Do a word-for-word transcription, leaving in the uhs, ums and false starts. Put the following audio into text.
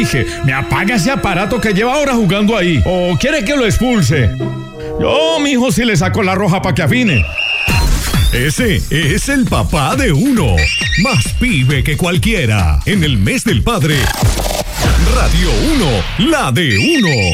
dije, me apaga ese aparato que lleva horas jugando ahí. ¿O quiere que lo expulse? Yo, mijo, sí le saco la roja para que afine. Ese es el papá de uno. Más pibe que cualquiera. En el mes del padre. Radio uno, la de uno.